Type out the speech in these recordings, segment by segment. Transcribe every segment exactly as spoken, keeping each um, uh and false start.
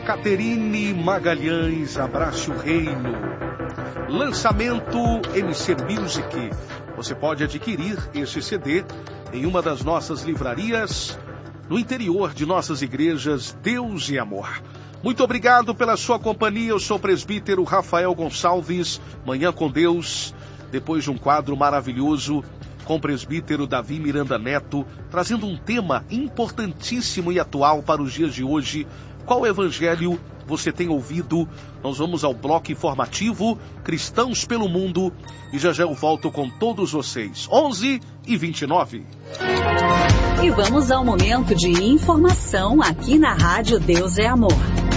Caterine Magalhães, Abrace o Reino. Lançamento M C Music. Você pode adquirir este C D em uma das nossas livrarias no interior de nossas igrejas Deus e Amor. Muito obrigado pela sua companhia. Eu sou o presbítero Rafael Gonçalves. Manhã com Deus, depois de um quadro maravilhoso com o presbítero Davi Miranda Neto, trazendo um tema importantíssimo e atual para os dias de hoje. Qual evangelho você tem ouvido? Nós vamos ao bloco informativo Cristãos pelo Mundo e já já eu volto com todos vocês. onze e vinte e nove. E vamos ao momento de informação aqui na Rádio Deus é Amor.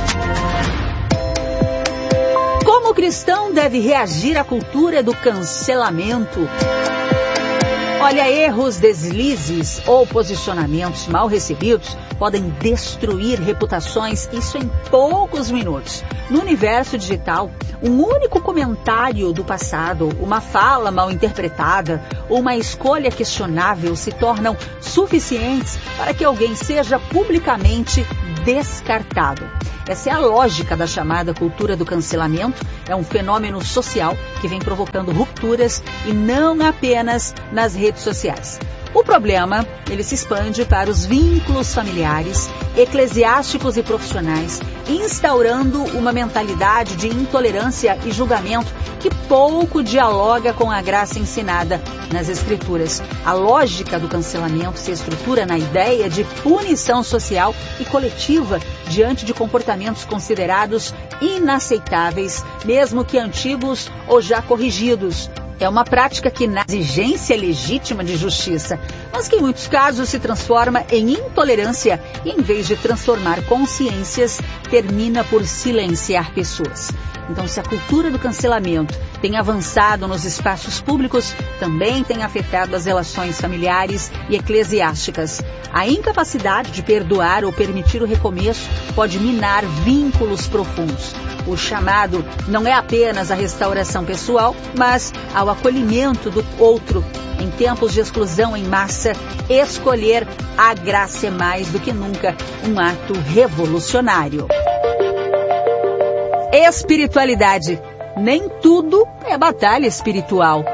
Como o cristão deve reagir à cultura do cancelamento? Olha, erros, deslizes ou posicionamentos mal recebidos podem destruir reputações, isso em poucos minutos. No universo digital, um único comentário do passado, uma fala mal interpretada ou uma escolha questionável se tornam suficientes para que alguém seja publicamente descartado. Essa é a lógica da chamada cultura do cancelamento. É um fenômeno social que vem provocando rupturas e não apenas nas redes sociais. O problema, ele se expande para os vínculos familiares, eclesiásticos e profissionais, instaurando uma mentalidade de intolerância e julgamento que pouco dialoga com a graça ensinada nas Escrituras. A lógica do cancelamento se estrutura na ideia de punição social e coletiva diante de comportamentos considerados inaceitáveis, mesmo que antigos ou já corrigidos. É uma prática que nasce exigência legítima de justiça, mas que em muitos casos se transforma em intolerância e, em vez de transformar consciências, termina por silenciar pessoas. Então, se a cultura do cancelamento tem avançado nos espaços públicos, também tem afetado as relações familiares e eclesiásticas. A incapacidade de perdoar ou permitir o recomeço pode minar vínculos profundos. O chamado não é apenas a restauração pessoal, mas ao acolhimento do outro. Em tempos de exclusão em massa, escolher a graça é mais do que nunca um ato revolucionário. Espiritualidade. Nem tudo é batalha espiritual.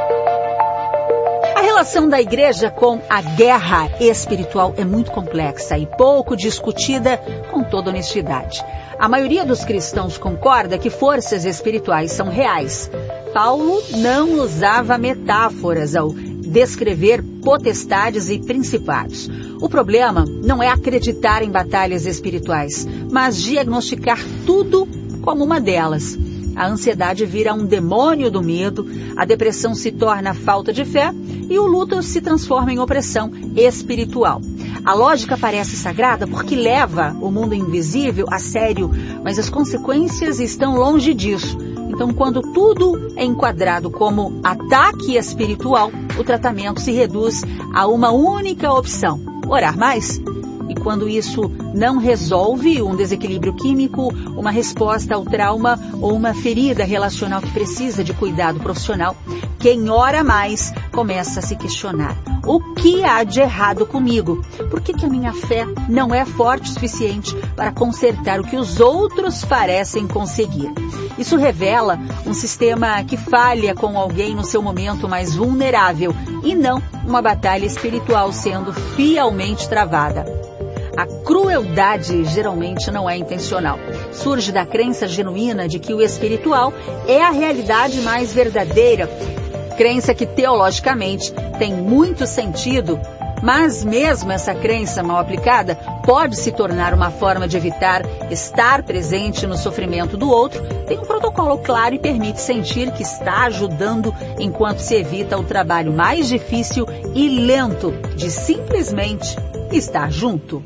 A relação da igreja com a guerra espiritual é muito complexa e pouco discutida com toda honestidade. A maioria dos cristãos concorda que forças espirituais são reais. Paulo não usava metáforas ao descrever potestades e principados. O problema não é acreditar em batalhas espirituais, mas diagnosticar tudo como uma delas. A ansiedade vira um demônio do medo, a depressão se torna falta de fé e o luto se transforma em opressão espiritual. A lógica parece sagrada porque leva o mundo invisível a sério, mas as consequências estão longe disso. Então, quando tudo é enquadrado como ataque espiritual, o tratamento se reduz a uma única opção: orar mais. E quando isso não resolve um desequilíbrio químico, uma resposta ao trauma ou uma ferida relacional que precisa de cuidado profissional, quem ora mais começa a se questionar: o que há de errado comigo? Por que que a minha fé não é forte o suficiente para consertar o que os outros parecem conseguir? Isso revela um sistema que falha com alguém no seu momento mais vulnerável e não uma batalha espiritual sendo fielmente travada. A crueldade geralmente não é intencional. Surge da crença genuína de que o espiritual é a realidade mais verdadeira. Crença que teologicamente tem muito sentido, mas mesmo essa crença mal aplicada pode se tornar uma forma de evitar estar presente no sofrimento do outro. Tem um protocolo claro e permite sentir que está ajudando enquanto se evita o trabalho mais difícil e lento de simplesmente estar junto.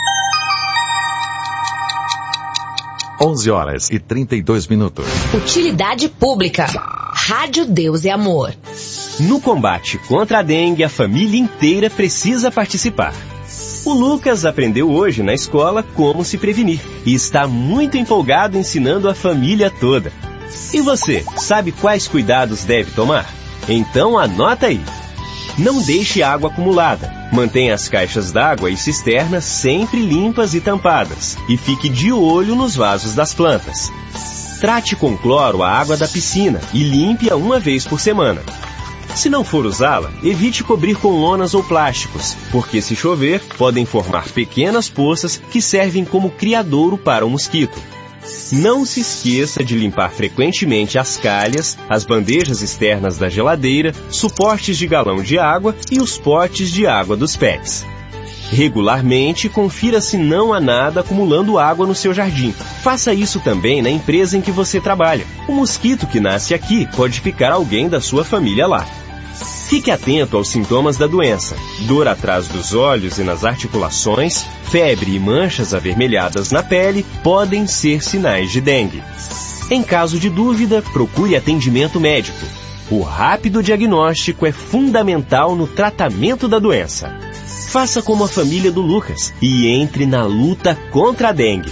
onze horas e trinta e dois minutos. Utilidade pública. Rádio Deus e Amor. No combate contra a dengue, a família inteira precisa participar. O Lucas aprendeu hoje na escola como se prevenir e está muito empolgado ensinando a família toda. E você, sabe quais cuidados deve tomar? Então anota aí. Não deixe água acumulada. Mantenha as caixas d'água e cisternas sempre limpas e tampadas e fique de olho nos vasos das plantas. Trate com cloro a água da piscina e limpe-a uma vez por semana. Se não for usá-la, evite cobrir com lonas ou plásticos, porque se chover, podem formar pequenas poças que servem como criadouro para o mosquito. Não se esqueça de limpar frequentemente as calhas, as bandejas externas da geladeira, suportes de galão de água e os potes de água dos pets. Regularmente, confira se não há nada acumulando água no seu jardim. Faça isso também na empresa em que você trabalha. O mosquito que nasce aqui pode picar alguém da sua família lá. Fique atento aos sintomas da doença. Dor atrás dos olhos e nas articulações, febre e manchas avermelhadas na pele podem ser sinais de dengue. Em caso de dúvida, procure atendimento médico. O rápido diagnóstico é fundamental no tratamento da doença. Faça como a família do Lucas e entre na luta contra a dengue.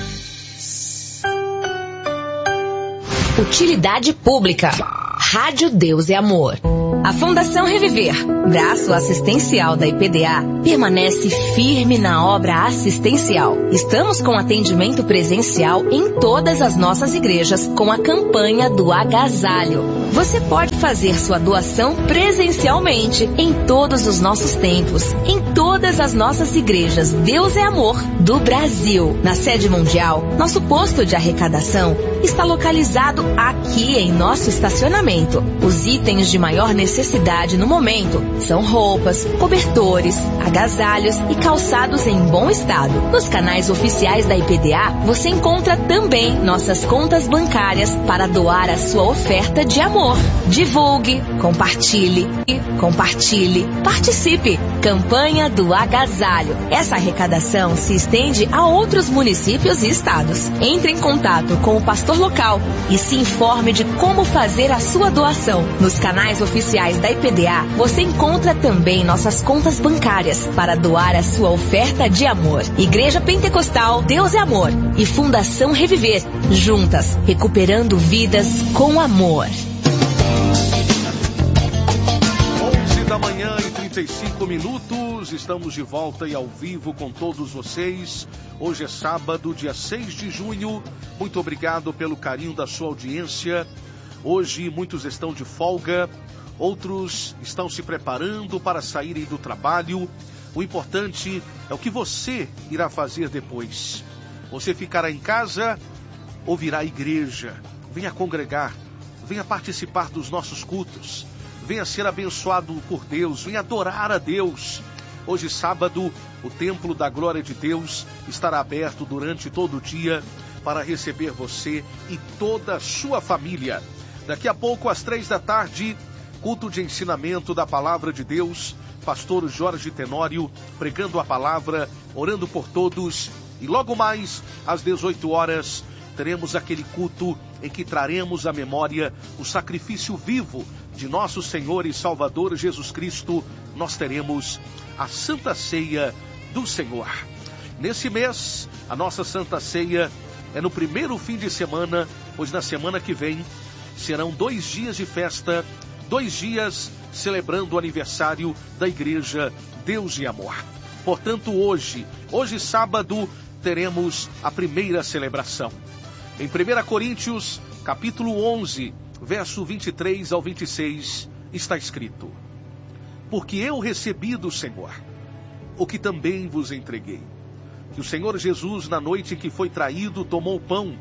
Utilidade pública. Rádio Deus e Amor. A Fundação Reviver, braço assistencial da I P D A, permanece firme na obra assistencial. Estamos com atendimento presencial em todas as nossas igrejas com a campanha do agasalho. Você pode fazer sua doação presencialmente em todos os nossos templos, em todas as nossas igrejas Deus é Amor do Brasil. Na sede mundial, nosso posto de arrecadação está localizado aqui em nosso estacionamento. Os itens de maior necessidade no momento são roupas, cobertores, agasalhos e calçados em bom estado. Nos canais oficiais da I P D A, você encontra também nossas contas bancárias para doar a sua oferta de amor. Divulgue, compartilhe, compartilhe, participe. Campanha do agasalho. Essa arrecadação se estende a outros municípios e estados. Entre em contato com o pastor local e se informe de como fazer a sua doação. Nos canais oficiais da I P D A, você encontra também nossas contas bancárias para doar a sua oferta de amor. Igreja Pentecostal Deus é Amor e Fundação Reviver, juntas, recuperando vidas com amor. onze da manhã e trinta e cinco minutos, estamos de volta e ao vivo com todos vocês. Hoje é sábado, dia seis de junho. Muito obrigado pelo carinho da sua audiência. Hoje muitos estão de folga, outros estão se preparando para saírem do trabalho. O importante é o que você irá fazer depois. Você ficará em casa ou virá à igreja? Venha congregar, venha participar dos nossos cultos, venha ser abençoado por Deus, venha adorar a Deus. Hoje, sábado, o Templo da Glória de Deus estará aberto durante todo o dia para receber você e toda a sua família. Daqui a pouco, às três da tarde, culto de ensinamento da Palavra de Deus, pastor Jorge Tenório pregando a palavra, orando por todos. E logo mais, às dezoito horas, teremos aquele culto em que traremos à memória o sacrifício vivo de nosso Senhor e Salvador Jesus Cristo. Nós teremos a Santa Ceia do Senhor. Nesse mês, a nossa Santa Ceia é no primeiro fim de semana, pois na semana que vem serão dois dias de festa, dois dias celebrando o aniversário da Igreja Deus e Amor. Portanto, hoje, hoje sábado, teremos a primeira celebração. Em primeira Coríntios, capítulo onze, verso vinte e três ao vinte e seis, está escrito: Porque eu recebi do Senhor o que também vos entreguei, que o Senhor Jesus, na noite em que foi traído, tomou o pão,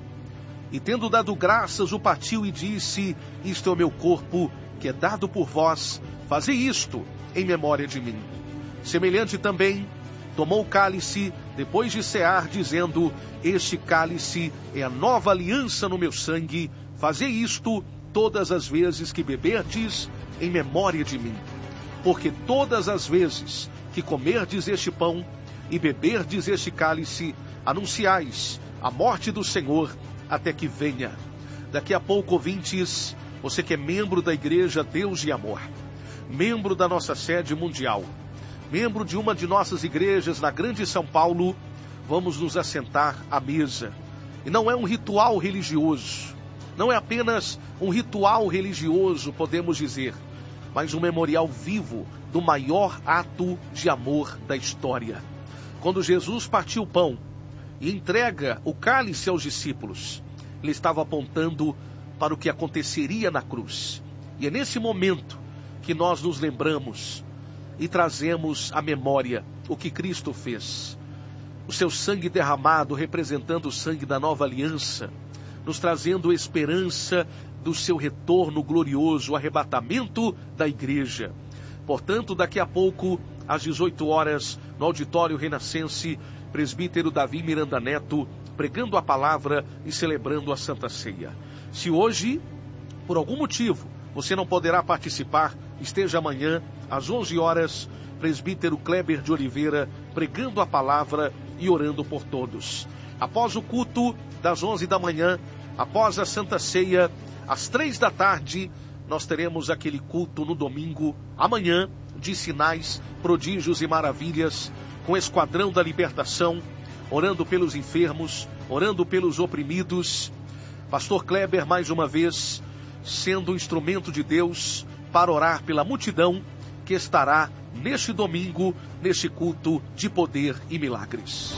e tendo dado graças, o partiu e disse: Isto é o meu corpo, que é dado por vós, fazei isto em memória de mim. Semelhante também, tomou o cálice, depois de cear, dizendo: Este cálice é a nova aliança no meu sangue, fazei isto todas as vezes que beberdes, em memória de mim. Porque todas as vezes que comerdes este pão e beberdes este cálice, anunciais a morte do Senhor até que venha. Daqui a pouco, ouvintes, você que é membro da Igreja Deus e Amor, membro da nossa sede mundial, membro de uma de nossas igrejas na Grande São Paulo, vamos nos assentar à mesa. E não é um ritual religioso, não é apenas um ritual religioso, podemos dizer, mas um memorial vivo do maior ato de amor da história. Quando Jesus partiu o pão e entrega o cálice aos discípulos, ele estava apontando para o que aconteceria na cruz. E é nesse momento que nós nos lembramos e trazemos à memória o que Cristo fez. O seu sangue derramado representando o sangue da nova aliança, nos trazendo esperança do seu retorno glorioso, o arrebatamento da igreja. Portanto, daqui a pouco, às dezoito horas, no auditório renascense, presbítero Davi Miranda Neto, pregando a palavra e celebrando a Santa Ceia. Se hoje, por algum motivo, você não poderá participar, esteja amanhã, às onze horas, presbítero Kleber de Oliveira, pregando a palavra e orando por todos. Após o culto das onze da manhã, após a Santa Ceia, às três da tarde, nós teremos aquele culto no domingo, amanhã, de sinais, prodígios e maravilhas, com o Esquadrão da Libertação, orando pelos enfermos, orando pelos oprimidos. Pastor Kleber, mais uma vez, sendo instrumento de Deus para orar pela multidão que estará neste domingo, neste culto de poder e milagres.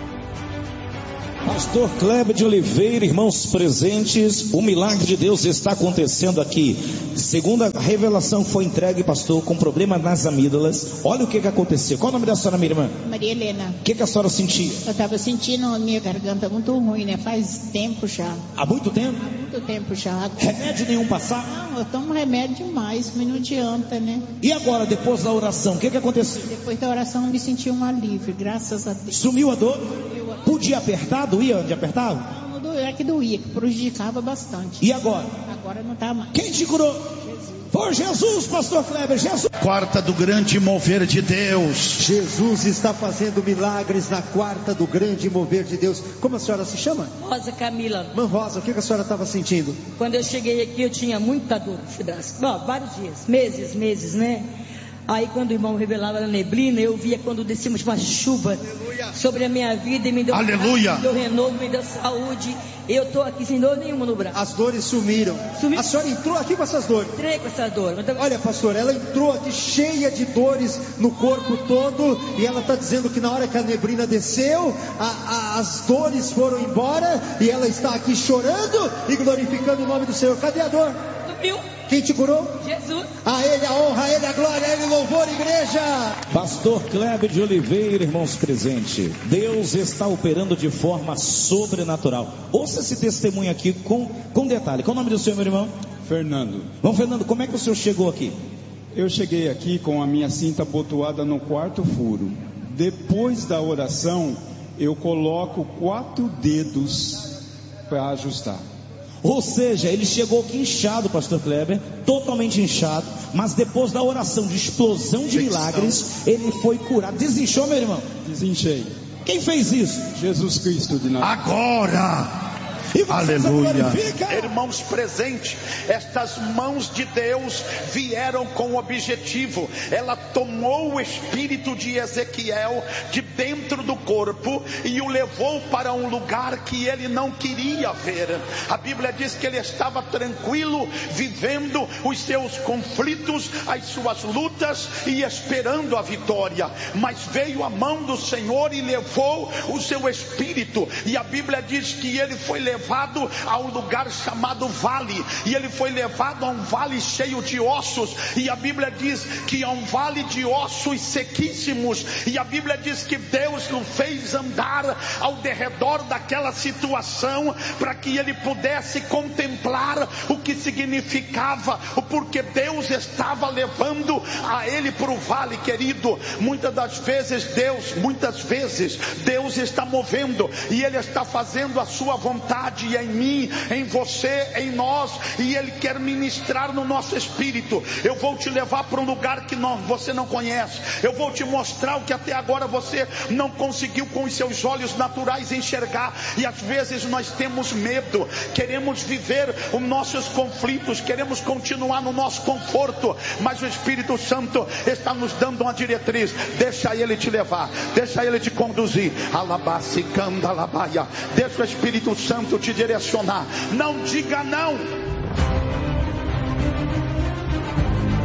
Pastor Kleber de Oliveira, irmãos presentes, o milagre de Deus está acontecendo aqui. Segundo a revelação que foi entregue, pastor, com problema nas amígdalas, olha o que que aconteceu. Qual o nome da senhora, minha irmã? Maria Helena. O que que a senhora sentia? Eu estava sentindo a minha garganta muito ruim, né? Faz tempo já. Há muito tempo? Há muito tempo já. Remédio nenhum passar? Não, eu tomo remédio demais, mas não adianta, né? E agora, depois da oração, o que que aconteceu? Depois da oração eu me senti um alívio, graças a Deus. Sumiu a dor? Podia apertar? Doía onde apertava? Não, não doía, é que doía, que prejudicava bastante. E agora? Agora não tá mais. Quem te curou? Jesus. Foi Jesus, pastor Kleber, Jesus. Quarta do grande mover de Deus. Jesus está fazendo milagres na quarta do grande mover de Deus. Como a senhora se chama? Rosa Camila. Mãe Rosa, o que a senhora estava sentindo? Quando eu cheguei aqui eu tinha muita dor no braço. Bom, vários dias, meses, meses, né? Aí quando o irmão revelava a neblina, eu via quando descíamos uma chuva Aleluia. Sobre a minha vida e me deu, Aleluia. me deu renovo, me deu saúde. Eu estou aqui sem dor nenhuma no braço. As dores sumiram. Sumi... A senhora entrou aqui com essas dores? Entrei com essa dor. Mas... Olha, pastor, ela entrou aqui cheia de dores no corpo todo. E ela está dizendo que na hora que a neblina desceu, a, a, as dores foram embora. E ela está aqui chorando e glorificando o nome do Senhor. Cadê a dor? Sumiu. Quem te curou? Jesus. A Ele a honra, a Ele a glória, a Ele o louvor, igreja. Pastor Kleber de Oliveira, irmãos presentes, Deus está operando de forma sobrenatural. Ouça esse testemunho aqui com, com detalhe. Qual o nome do senhor, meu irmão? Fernando. Irmão Fernando, como é que o senhor chegou aqui? Eu cheguei aqui com a minha cinta abotoada no quarto furo. Depois da oração, eu coloco quatro dedos para ajustar. Ou seja, ele chegou aqui inchado, pastor Kleber, totalmente inchado, mas depois da oração de explosão de milagres, ele foi curado. Desinchou, meu irmão? Desinchei. Quem fez isso? Jesus Cristo de Nazaré. Agora! Aleluia. Irmãos presentes, estas mãos de Deus vieram com o objetivo. Ela tomou o espírito de Ezequiel de dentro do corpo e o levou para um lugar que ele não queria ver. A Bíblia diz que ele estava tranquilo, vivendo os seus conflitos, as suas lutas e esperando a vitória. Mas veio a mão do Senhor e levou o seu espírito. E a Bíblia diz que ele foi levado levado a um lugar chamado vale, e ele foi levado a um vale cheio de ossos, e a Bíblia diz que é um vale de ossos sequíssimos, e a Bíblia diz que Deus o fez andar ao derredor daquela situação, para que ele pudesse contemplar o que significava, o porquê Deus estava levando a ele para o vale, querido. Muitas das vezes Deus, muitas vezes Deus está movendo, e ele está fazendo a sua vontade em mim, em você, em nós, e ele quer ministrar no nosso espírito. Eu vou te levar para um lugar que não, você não conhece. Eu vou te mostrar o que até agora você não conseguiu com os seus olhos naturais enxergar. E às vezes nós temos medo, queremos viver os nossos conflitos, queremos continuar no nosso conforto, mas o Espírito Santo está nos dando uma diretriz. Deixa ele te levar, deixa ele te conduzir. Alabaci, canda, alabaia. Deixa o Espírito Santo te direcionar. Não diga não.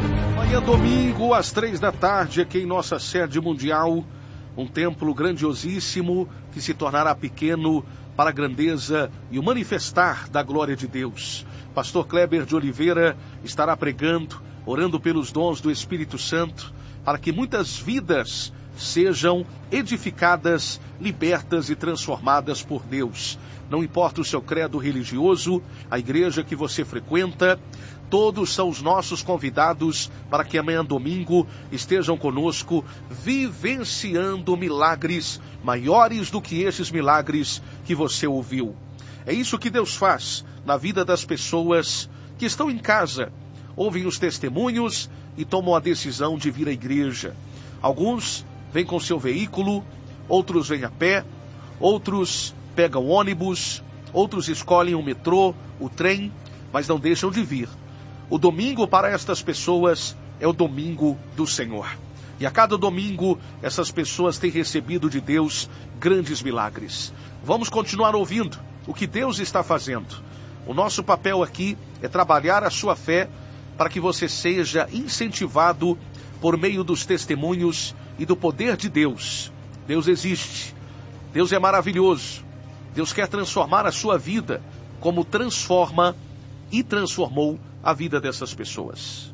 Amanhã, domingo, às três da tarde, aqui em nossa sede mundial, um templo grandiosíssimo que se tornará pequeno para a grandeza e o manifestar da glória de Deus. Pastor Kleber de Oliveira estará pregando, orando pelos dons do Espírito Santo, para que muitas vidas sejam edificadas, libertas e transformadas por Deus. Não importa o seu credo religioso, a igreja que você frequenta, todos são os nossos convidados para que amanhã, domingo, estejam conosco, vivenciando milagres maiores do que esses milagres que você ouviu. É isso que Deus faz na vida das pessoas que estão em casa, ouvem os testemunhos e tomam a decisão de vir à igreja. Alguns vêm com seu veículo, outros vêm a pé, outros pegam ônibus, outros escolhem o metrô, o trem, mas não deixam de vir. O domingo para estas pessoas é o domingo do Senhor. E a cada domingo, essas pessoas têm recebido de Deus grandes milagres. Vamos continuar ouvindo o que Deus está fazendo. O nosso papel aqui é trabalhar a sua fé para que você seja incentivado por meio dos testemunhos e do poder de Deus. Deus existe. Deus é maravilhoso. Deus quer transformar a sua vida como transforma e transformou a vida dessas pessoas.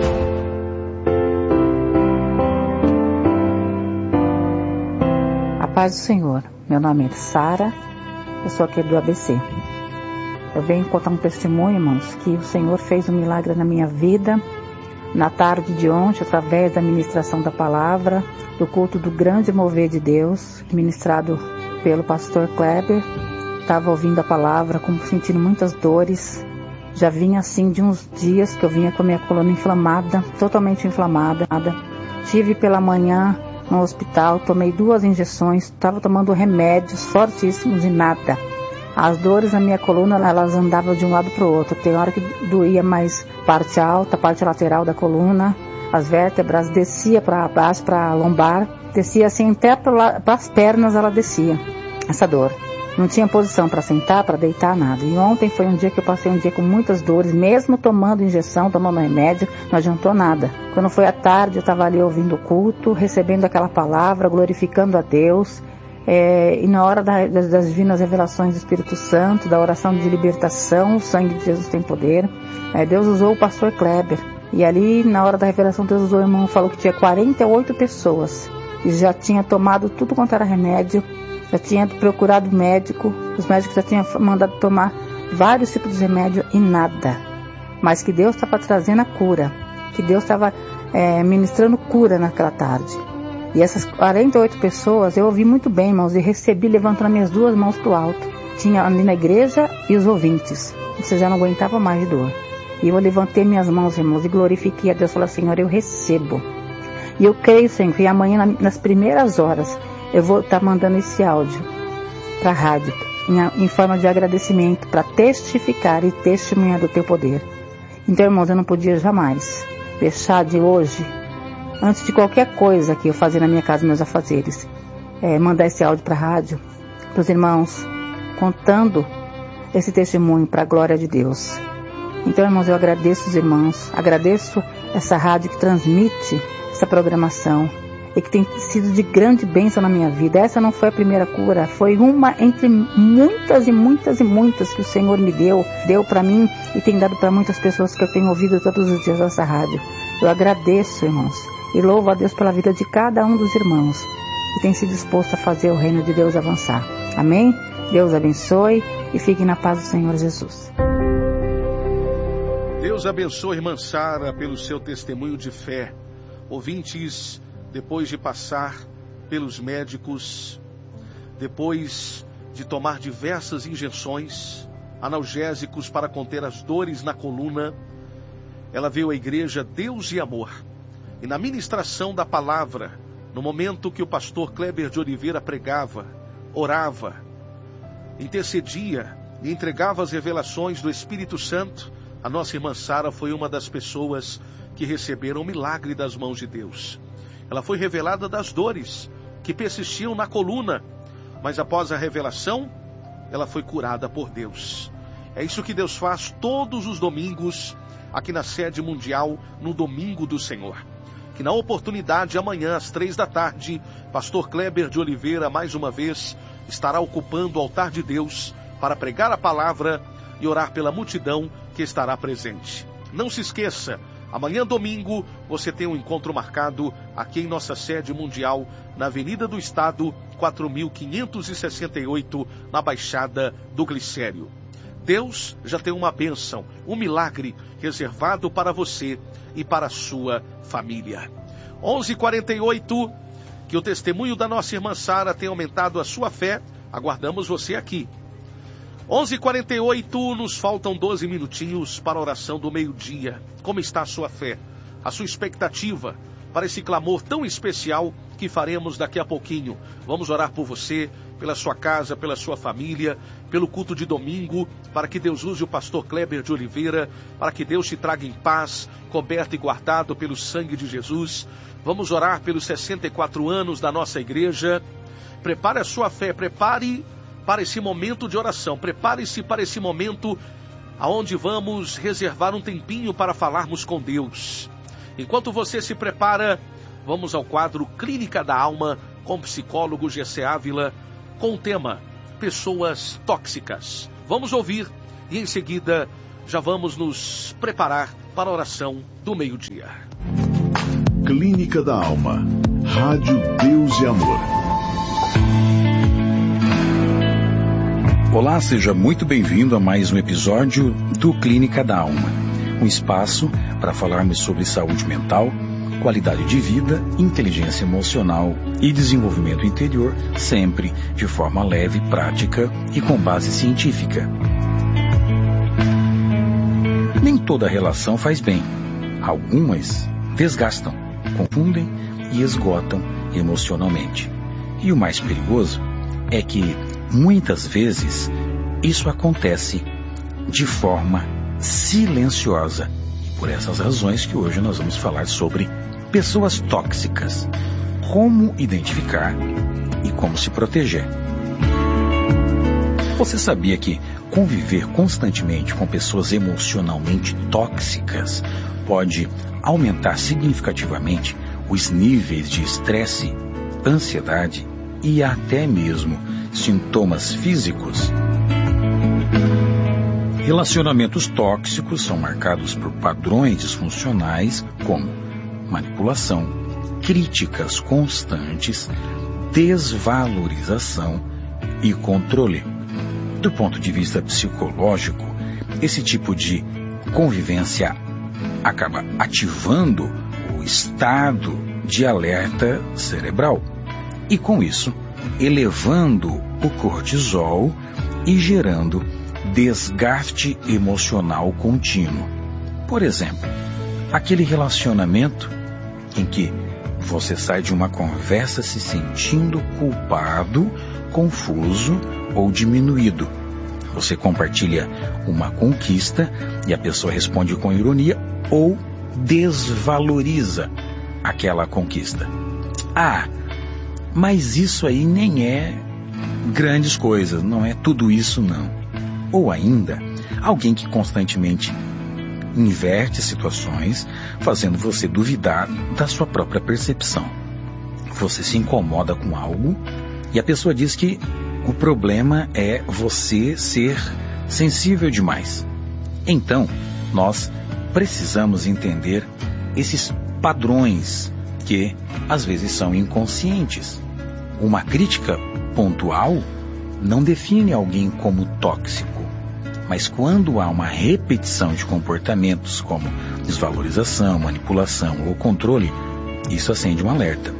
A paz do Senhor. Meu nome é Sara, eu sou aqui do A B C. Eu venho contar um testemunho, irmãos, que o Senhor fez um milagre na minha vida, na tarde de ontem, através da ministração da palavra, do culto do grande mover de Deus, ministrado pelo pastor Kleber. Estava ouvindo a palavra, como sentindo muitas dores. Já vinha assim de uns dias que eu vinha com a minha coluna inflamada, totalmente inflamada. Tive pela manhã no hospital, tomei duas injeções, estava tomando remédios fortíssimos e nada. As dores na minha coluna, elas andavam de um lado para o outro. Tem hora que doía mais parte alta, parte lateral da coluna, as vértebras, descia para baixo, para a lombar, descia assim até para as pernas, ela descia, essa dor. Não tinha posição para sentar, para deitar, nada. E ontem foi um dia que eu passei um dia com muitas dores, mesmo tomando injeção, tomando remédio, não adiantou nada. Quando foi à tarde, eu estava ali ouvindo o culto, recebendo aquela palavra, glorificando a Deus. É, e na hora da, das, das divinas revelações do Espírito Santo, da oração de libertação, o sangue de Jesus tem poder. É, Deus usou o pastor Kleber. E ali, na hora da revelação, Deus usou o irmão, falou que tinha quarenta e oito pessoas. E já tinha tomado tudo quanto era remédio. Já tinha procurado médico, os médicos já tinham mandado tomar vários tipos de remédio e nada. Mas que Deus estava trazendo a cura, que Deus estava é, ministrando cura naquela tarde. E essas quarenta e oito pessoas, eu ouvi muito bem, irmãos, e recebi levantando minhas duas mãos para o alto. Tinha ali na igreja e os ouvintes, você já não aguentava mais de dor. E eu levantei minhas mãos, irmãos, e glorifiquei a Deus, falei, Senhor, eu recebo. E eu creio, Senhor, que amanhã, nas primeiras horas, eu vou estar mandando esse áudio para a rádio, em, em forma de agradecimento, para testificar e testemunhar do teu poder. Então, irmãos, eu não podia jamais deixar de hoje, antes de qualquer coisa que eu fazer na minha casa, meus afazeres, é, mandar esse áudio para a rádio, para os irmãos, contando esse testemunho para a glória de Deus. Então, irmãos, eu agradeço os irmãos, agradeço essa rádio que transmite essa programação, e que tem sido de grande bênção na minha vida. Essa não foi a primeira cura, foi uma entre muitas e muitas e muitas que o Senhor me deu, deu para mim e tem dado para muitas pessoas que eu tenho ouvido todos os dias nessa rádio. Eu agradeço, irmãos, e louvo a Deus pela vida de cada um dos irmãos que tem se disposto a fazer o reino de Deus avançar. Amém? Deus abençoe e fique na paz do Senhor Jesus. Deus abençoe, irmã Sara, pelo seu testemunho de fé. Ouvintes, depois de passar pelos médicos, depois de tomar diversas injeções, analgésicos para conter as dores na coluna, ela veio à igreja Deus e Amor. E na ministração da palavra, no momento que o pastor Kleber de Oliveira pregava, orava, intercedia e entregava as revelações do Espírito Santo, a nossa irmã Sara foi uma das pessoas que receberam o milagre das mãos de Deus. Ela foi revelada das dores que persistiam na coluna, mas após a revelação, ela foi curada por Deus. É isso que Deus faz todos os domingos aqui na sede mundial, no Domingo do Senhor. Que na oportunidade, amanhã às três da tarde, pastor Kleber de Oliveira, mais uma vez, estará ocupando o altar de Deus para pregar a palavra e orar pela multidão que estará presente. Não se esqueça, amanhã domingo você tem um encontro marcado aqui em nossa sede mundial, na Avenida do Estado, quatro mil quinhentos e sessenta e oito, na Baixada do Glicério. Deus já tem uma bênção, um milagre reservado para você e para a sua família. onze e quarenta e oito, que o testemunho da nossa irmã Sara tenha aumentado a sua fé. Aguardamos você aqui. onze e quarenta e oito, nos faltam doze minutinhos para a oração do meio-dia. Como está a sua fé? A sua expectativa para esse clamor tão especial que faremos daqui a pouquinho? Vamos orar por você, pela sua casa, pela sua família, pelo culto de domingo, para que Deus use o pastor Kleber de Oliveira, para que Deus te traga em paz, coberto e guardado pelo sangue de Jesus. Vamos orar pelos sessenta e quatro anos da nossa igreja. Prepare a sua fé, prepare para esse momento de oração, prepare-se para esse momento aonde vamos reservar um tempinho para falarmos com Deus. Enquanto você se prepara, vamos ao quadro Clínica da Alma com o psicólogo G C Ávila, com o tema Pessoas Tóxicas. Vamos ouvir e em seguida já vamos nos preparar para a oração do meio-dia. Clínica da Alma, Rádio Deus e Amor. Olá, seja muito bem-vindo a mais um episódio do Clínica da Alma, um espaço para falarmos sobre saúde mental, qualidade de vida, inteligência emocional e desenvolvimento interior, sempre de forma leve, prática e com base científica. Nem toda relação faz bem. Algumas desgastam, confundem e esgotam emocionalmente. E o mais perigoso é que, muitas vezes, isso acontece de forma silenciosa. E por essas razões que hoje nós vamos falar sobre pessoas tóxicas, como identificar e como se proteger. Você sabia que conviver constantemente com pessoas emocionalmente tóxicas pode aumentar significativamente os níveis de estresse, ansiedade e até mesmo sintomas físicos? Relacionamentos tóxicos são marcados por padrões disfuncionais como manipulação, críticas constantes, desvalorização e controle. Do ponto de vista psicológico, esse tipo de convivência acaba ativando o estado de alerta cerebral e, com isso, elevando o cortisol e gerando desgaste emocional contínuo. Por exemplo, aquele relacionamento em que você sai de uma conversa se sentindo culpado, confuso ou diminuído. Você compartilha uma conquista e a pessoa responde com ironia ou desvaloriza aquela conquista. Ah, mas isso aí nem é grandes coisas, não é tudo isso não. Ou ainda, alguém que constantemente inverte situações, fazendo você duvidar da sua própria percepção. Você se incomoda com algo e a pessoa diz que o problema é você ser sensível demais. Então, nós precisamos entender esses padrões que às vezes são inconscientes. Uma crítica pontual não define alguém como tóxico, mas quando há uma repetição de comportamentos como desvalorização, manipulação ou controle, isso acende um alerta.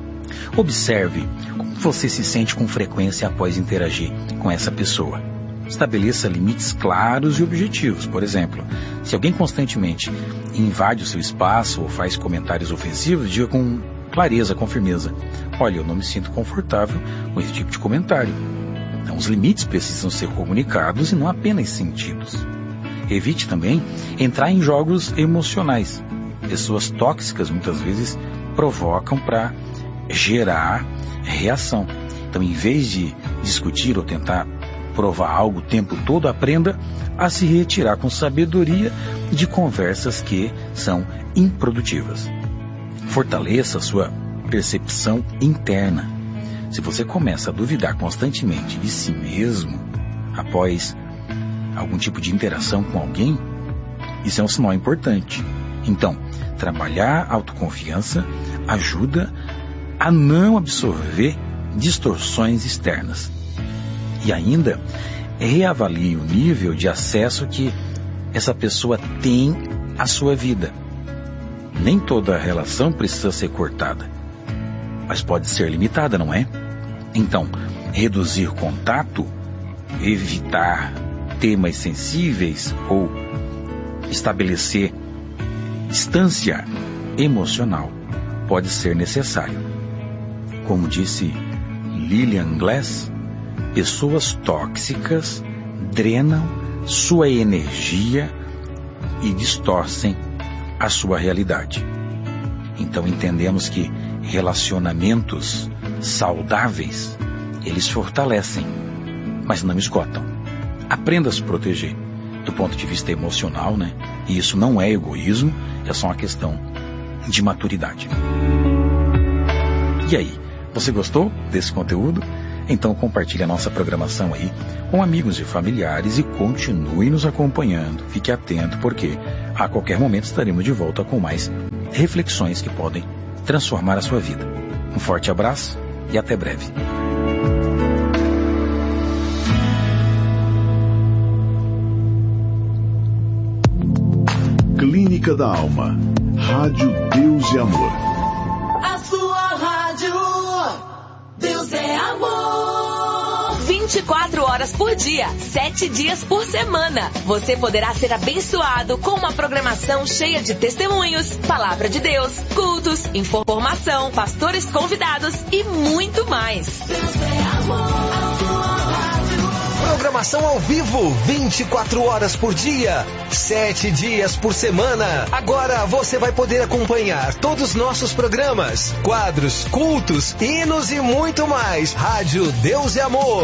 Observe como você se sente com frequência após interagir com essa pessoa. Estabeleça limites claros e objetivos. Por exemplo, se alguém constantemente invade o seu espaço ou faz comentários ofensivos, diga com clareza, com firmeza: olha, eu não me sinto confortável com esse tipo de comentário. Então, os limites precisam ser comunicados e não apenas sentidos. Evite também entrar em jogos emocionais. Pessoas tóxicas muitas vezes provocam para gerar reação. Então, em vez de discutir ou tentar provar algo o tempo todo, aprenda a se retirar com sabedoria de conversas que são improdutivas. Fortaleça a sua percepção interna. Se você começa a duvidar constantemente de si mesmo após algum tipo de interação com alguém, isso é um sinal importante. Então, trabalhar a autoconfiança ajuda a não absorver distorções externas. E ainda, reavalie o nível de acesso que essa pessoa tem à sua vida. Nem toda relação precisa ser cortada, mas pode ser limitada, não é? Então, reduzir contato, evitar temas sensíveis ou estabelecer distância emocional pode ser necessário. Como disse Lillian Glass, pessoas tóxicas drenam sua energia e distorcem a sua realidade. Então entendemos que relacionamentos saudáveis, eles fortalecem, mas não esgotam. Aprenda a se proteger do ponto de vista emocional, né? E isso não é egoísmo, é só uma questão de maturidade. E aí, você gostou desse conteúdo? Então compartilhe a nossa programação aí com amigos e familiares e continue nos acompanhando. Fique atento, porque a qualquer momento estaremos de volta com mais reflexões que podem transformar a sua vida. Um forte abraço e até breve. Clínica da Alma. Rádio Deus e Amor. A sua rádio. Deus é amor. vinte e quatro horas por dia, sete dias por semana. Você poderá ser abençoado com uma programação cheia de testemunhos, palavra de Deus, cultos, informação, pastores convidados e muito mais. Deus é amor. A sua rádio. Programação ao vivo, vinte e quatro horas por dia, sete dias por semana. Agora você vai poder acompanhar todos os nossos programas, quadros, cultos, hinos e muito mais. Rádio Deus e Amor.